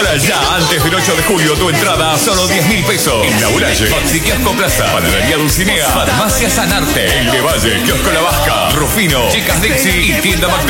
Compra ya antes del 8 de julio tu entrada a solo 10.000 pesos. En Lauralle, Maxi Kiosco Plaza, Panadería Dulcinea, Farmacia Sanarte, El de Valle, Kiosco La Vasca, Rufino, Chicas Dixie y Tienda McDonald's.